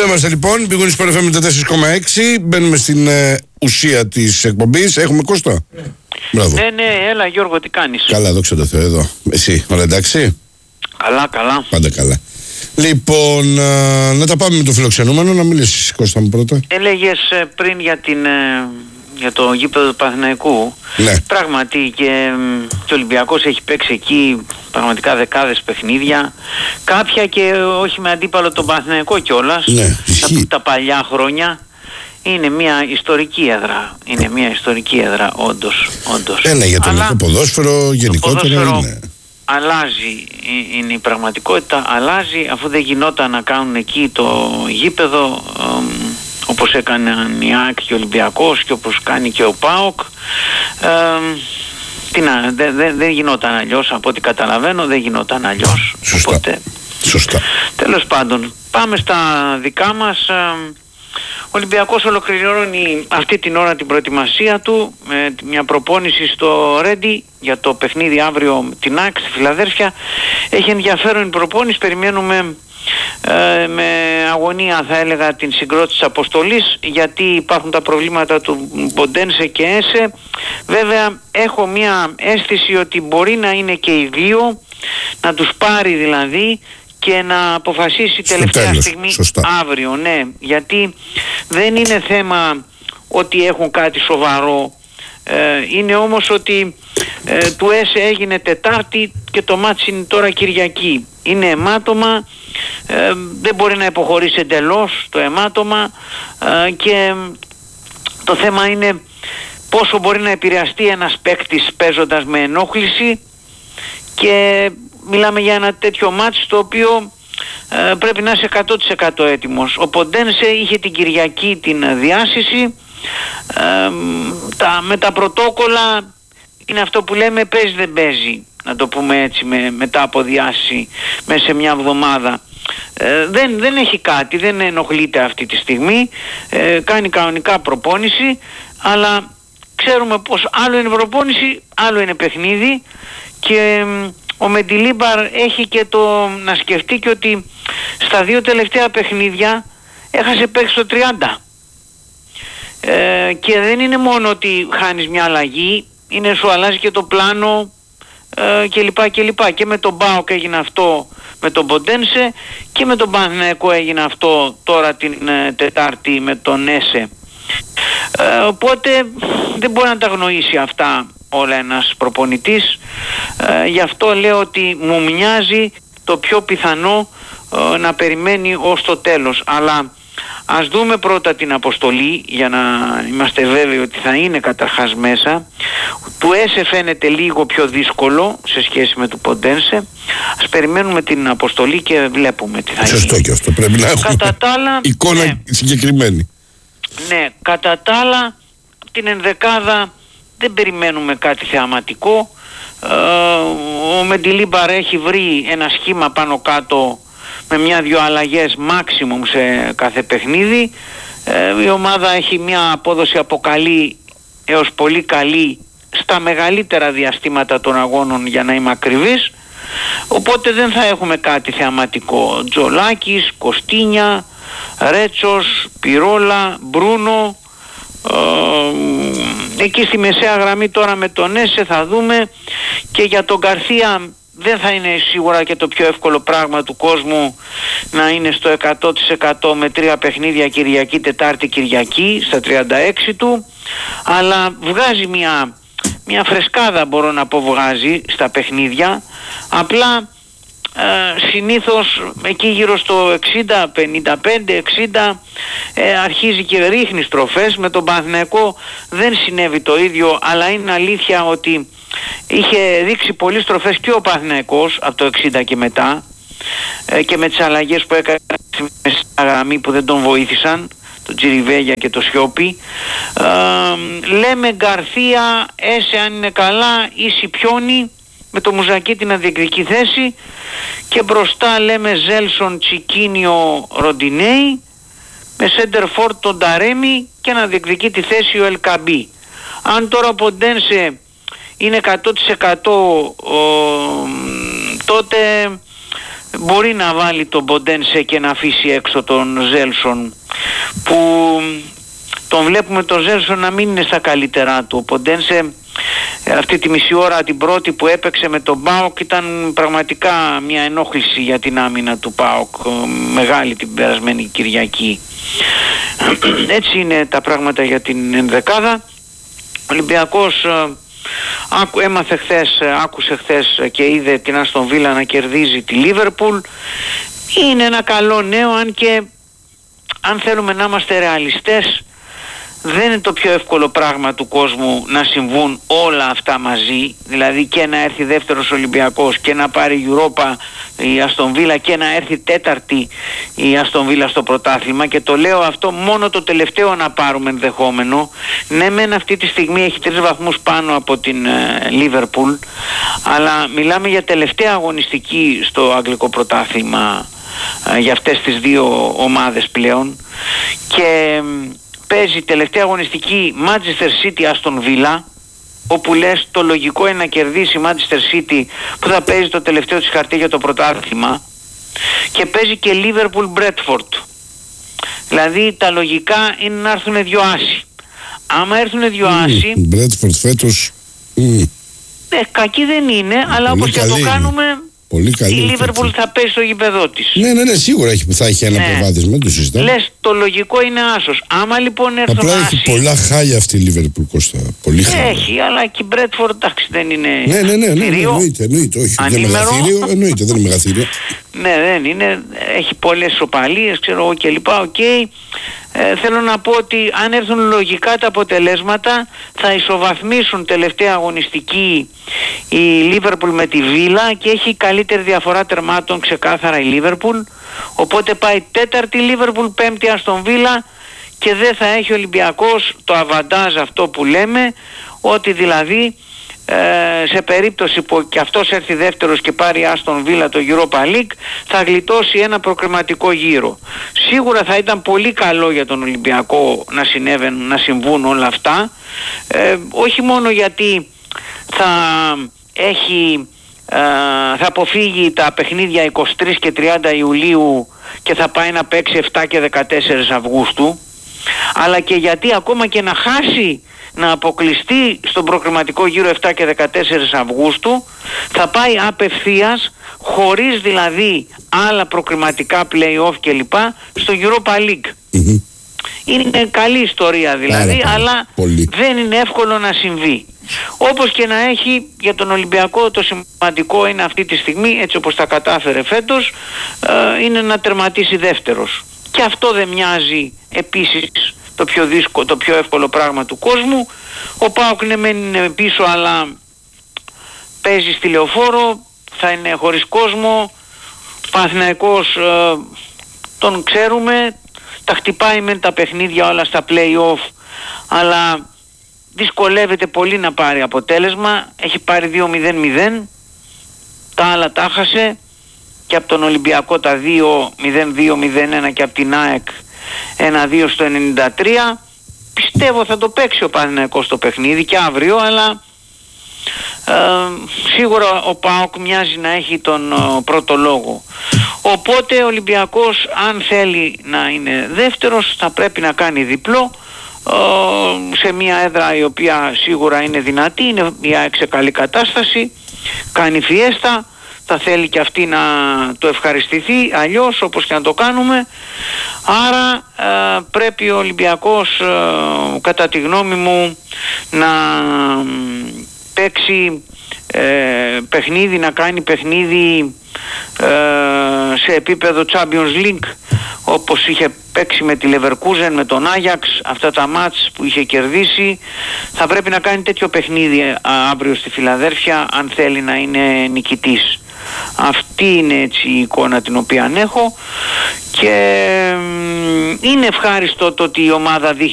είμαστε λοιπόν, πήγαινε Sport FM 4,6. Μπαίνουμε στην ουσία της εκπομπής. Έχουμε Κώστα. Μπράβο. Ναι, έλα Γιώργο, τι κάνεις? Καλά, δόξα τω Θεώ, εδώ. Εσύ, όλα εντάξει? Καλά. Πάντα καλά. Λοιπόν, να τα πάμε με το φιλοξενούμενο, να μιλήσεις Κώστα μου πρώτα. Έλεγες πριν για το γήπεδο του Παναθηναϊκού. Ναι. Πράγματι και ο Ολυμπιακός έχει παίξει εκεί πραγματικά δεκάδες παιχνίδια. Κάποια και όχι με αντίπαλο τον Παναθηναϊκό κιόλας. Ναι, τα παλιά χρόνια. Είναι μια ιστορική έδρα. Όντως. Ναι, για το ελληνικό ποδόσφαιρο γενικότερα είναι. Αλλάζει, είναι η πραγματικότητα, αλλάζει, αφού δεν γινόταν να κάνουν εκεί το γήπεδο όπως έκαναν η ΑΕΚ και ο Ολυμπιακός και όπως κάνει και ο ΠΑΟΚ. Δεν γινόταν αλλιώς, από ό,τι καταλαβαίνω δεν γινόταν αλλιώς. Σωστά. Τέλος πάντων, πάμε στα δικά μας. Ο Ολυμπιακός ολοκληρώνει αυτή την ώρα την προετοιμασία του με μια προπόνηση στο Ρέντι για το παιχνίδι αύριο την ΑΕΚ στη Φιλαδέλφια. Έχει ενδιαφέρον η προπόνηση, περιμένουμε με αγωνία θα έλεγα την συγκρότηση αποστολής, γιατί υπάρχουν τα προβλήματα του Ποντένσε και Έσε. Βέβαια έχω μια αίσθηση ότι μπορεί να είναι και οι δύο, να τους πάρει δηλαδή και να αποφασίσει τελευταία στιγμή. Σωστά. Αύριο, ναι, γιατί δεν είναι θέμα ότι έχουν κάτι σοβαρό, είναι όμως ότι του ΕΣΕ έγινε Τετάρτη και το μάτς είναι τώρα Κυριακή. Είναι αιμάτωμα, δεν μπορεί να υποχωρήσει εντελώς το αιμάτωμα και το θέμα είναι πόσο μπορεί να επηρεαστεί ένας παίκτης παίζοντας με ενόχληση, και μιλάμε για ένα τέτοιο μάτς το οποίο πρέπει να είσαι 100% έτοιμος. Ο Ποντένσε είχε την Κυριακή την διάσηση, με τα πρωτόκολλα είναι αυτό που λέμε παίζει δεν παίζει, να το πούμε έτσι, μετά από διάσηση μέσα σε μια εβδομάδα. Δεν έχει κάτι, δεν ενοχλείται αυτή τη στιγμή, κάνει κανονικά προπόνηση, αλλά ξέρουμε πως άλλο είναι προπόνηση, άλλο είναι παιχνίδι, και ο Μεντιλίμπαρ έχει και το να σκεφτεί και ότι στα δύο τελευταία παιχνίδια έχασε παίξει το 30, και δεν είναι μόνο ότι χάνεις μια αλλαγή, είναι σου αλλάζει και το πλάνο κλπ. Και με τον ΠΑΟΚ έγινε αυτό με τον Ποντένσε και με τον Παναθηναϊκό έγινε αυτό τώρα την Τετάρτη με τον Έσε. Οπότε δεν μπορεί να τα αγνοήσει αυτά όλα ένας προπονητής. Γι' αυτό λέω ότι μου μοιάζει το πιο πιθανό να περιμένει ως το τέλος. Αλλά ας δούμε πρώτα την αποστολή για να είμαστε βέβαιοι ότι θα είναι καταρχάς μέσα. Του ΕΣΕ φαίνεται λίγο πιο δύσκολο σε σχέση με του Ποντένσε. Ας περιμένουμε την αποστολή και βλέπουμε τι θα γίνει. Σωστό και αυτό, πρέπει να έχουμε εικόνα συγκεκριμένη. Ναι, κατά τα άλλα την ενδεκάδα δεν περιμένουμε κάτι θεαματικό. Ο Μεντιλίμπαρ έχει βρει ένα σχήμα πάνω κάτω με μια-δυο αλλαγές maximum σε κάθε παιχνίδι. Η ομάδα έχει μια απόδοση από καλή έως πολύ καλή στα μεγαλύτερα διαστήματα των αγώνων, για να είμαι ακριβής. Οπότε δεν θα έχουμε κάτι θεαματικό. Τζολάκης, Κωστίνια, Ρέτσος, Πυρόλα, Μπρούνο. Εκεί στη μεσαία γραμμή τώρα με τον Έσε θα δούμε, και για τον Γκαρθία δεν θα είναι σίγουρα και το πιο εύκολο πράγμα του κόσμου να είναι στο 100% με 3 παιχνίδια Κυριακή, Τετάρτη, Κυριακή στα 36 του, αλλά βγάζει μια φρεσκάδα, μπορώ να πω, βγάζει στα παιχνίδια. Απλά συνήθως εκεί γύρω στο 60, 55, 60 αρχίζει και ρίχνει στροφές. Με τον Παναθηναϊκό δεν συνέβη το ίδιο, αλλά είναι αλήθεια ότι είχε ρίξει πολλές στροφές και ο Παναθηναϊκός από το 60 και μετά, και με τις αλλαγές που έκανε στη γραμμή που δεν τον βοήθησαν, τον Τζιριβέγια και το Σιώπη. Λέμε Γκαρθία, Έσε αν είναι καλά, ή Σιπιόνι με το Μουζακίτη να διεκδικεί θέση, και μπροστά λέμε Ζέλσον, Τσικίνιο, Ροντινέι, με σέντερ φόρ τον Ταρέμι και να διεκδικεί τη θέση ο Ελκαμπή. Αν τώρα ο Ποντένσε είναι 100% τότε μπορεί να βάλει τον Ποντένσε και να αφήσει έξω τον Ζέλσον, που τον βλέπουμε τον Ζέλσον να μην είναι στα καλύτερά του. Ο Ποντένσε αυτή τη μισή ώρα την πρώτη που έπαιξε με τον ΠΑΟΚ ήταν πραγματικά μια ενόχληση για την άμυνα του ΠΑΟΚ, μεγάλη την περασμένη Κυριακή. Έτσι είναι τα πράγματα για την ενδεκάδα. Ο Ολυμπιακός άκουσε χθες και είδε την Άστον Βίλα να κερδίζει τη Λίβερπουλ. Είναι ένα καλό νέο, αν και αν θέλουμε να είμαστε ρεαλιστές, δεν είναι το πιο εύκολο πράγμα του κόσμου να συμβούν όλα αυτά μαζί, δηλαδή και να έρθει δεύτερος Ολυμπιακός και να πάρει Europa η Αστον Βίλα και να έρθει τέταρτη η Αστον Βίλα στο πρωτάθλημα. Και το λέω αυτό μόνο το τελευταίο να πάρουμε ενδεχόμενο. Ναι, μεν αυτή τη στιγμή έχει 3 βαθμούς πάνω από την Λίβερπουλ, αλλά μιλάμε για τελευταία αγωνιστική στο αγγλικό πρωτάθλημα για αυτές τις δύο ομάδες πλέον, και παίζει τελευταία αγωνιστική Manchester City Aston Villa, όπου λες το λογικό είναι να κερδίσει Manchester City που θα παίζει το τελευταίο της χαρτί για το πρωτάθλημα, και παίζει και Liverpool Bradford. Δηλαδή τα λογικά είναι να έρθουν 2 άσοι. Άμα έρθουν 2 άσοι, Bradford φέτος κακή δεν είναι, αλλά όπως και το κάνουμε, πολύ καλή, η Liverpool θα παίζει στο γήπεδό της. Ναι, σίγουρα θα έχει ένα προβάδισμα, το συζητάμε. Λες το λογικό είναι άσος. Άμα λοιπόν έρθουν απλά άσοι, έχει πολλά χάλια αυτή η Liverpool, Κώστα. Πολύ χάλια. Έχει, αλλά και η Bradford εντάξει δεν είναι. Ναι, εννοείται, όχι. Δεν είναι μεγαθύριο, εννοείται, δεν είναι μεγαθύριο. Ναι, δεν είναι, έχει πολλές σοπαλίες, ξέρω εγώ κλπ. Θέλω να πω ότι αν έρθουν λογικά τα αποτελέσματα θα ισοβαθμίσουν τελευταία αγωνιστική η Λίβερπουλ με τη Βίλα, και έχει καλύτερη διαφορά τερμάτων ξεκάθαρα η Λίβερπουλ, οπότε πάει τέταρτη Λίβερπουλ, πέμπτη Αστον Βίλα, και δεν θα έχει ο Ολυμπιακός το αβαντάζ αυτό που λέμε, ότι δηλαδή σε περίπτωση που και αυτός έρθει δεύτερος και πάρει Άστον Βίλα το Europa League, θα γλιτώσει ένα προκριματικό γύρο. Σίγουρα θα ήταν πολύ καλό για τον Ολυμπιακό να συμβούν όλα αυτά, όχι μόνο γιατί θα αποφύγει τα παιχνίδια 23 και 30 Ιουλίου και θα πάει να παίξει 7 και 14 Αυγούστου, αλλά και γιατί ακόμα και να χάσει, να αποκλειστεί στον προκριματικό γύρο 7 και 14 Αυγούστου, θα πάει απευθείας, χωρίς δηλαδή άλλα προκριματικά play-off κλπ, στο Europa League. Είναι καλή ιστορία δηλαδή, αλλά δεν είναι εύκολο να συμβεί. Όπως και να έχει, για τον Ολυμπιακό το σημαντικό είναι αυτή τη στιγμή, έτσι όπως τα κατάφερε φέτος, είναι να τερματίσει δεύτερος. Και αυτό δεν μοιάζει επίσης το πιο εύκολο πράγμα του κόσμου. Ο ΠΑΟΚ είναι πίσω, αλλά παίζει στη Λεωφόρο, θα είναι χωρίς κόσμο. Παναθηναϊκός τον ξέρουμε, τα χτυπάει με τα παιχνίδια όλα στα play-off, αλλά δυσκολεύεται πολύ να πάρει αποτέλεσμα. Έχει πάρει 2-0-0, τα άλλα τα χάσε, και από τον Ολυμπιακό τα 2-0-2-0-1 και από την ΑΕΚ 1-2 στο 93. Πιστεύω θα το παίξει ο Παναθηναϊκός το παιχνίδι και αύριο, αλλά σίγουρα ο ΠΑΟΚ μοιάζει να έχει τον πρώτο λόγο. Οπότε ο Ολυμπιακός, αν θέλει να είναι δεύτερος, θα πρέπει να κάνει διπλό σε μια έδρα η οποία σίγουρα είναι δυνατή, είναι η ΑΕΚ σε καλή κατάσταση, κάνει φιέστα, θα θέλει και αυτή να το ευχαριστηθεί, αλλιώς όπως και να το κάνουμε. Άρα πρέπει ο Ολυμπιακός κατά τη γνώμη μου να παίξει παιχνίδι, να κάνει παιχνίδι σε επίπεδο Champions League, όπως είχε παίξει με τη Leverkusen, με τον Άγιαξ, αυτά τα μάτς που είχε κερδίσει. Θα πρέπει να κάνει τέτοιο παιχνίδι αύριο στη Φιλαδέλφια, αν θέλει να είναι νικητής. Αυτή είναι έτσι η εικόνα την οποία έχω, και είναι ευχάριστο το ότι η ομάδα δείχνει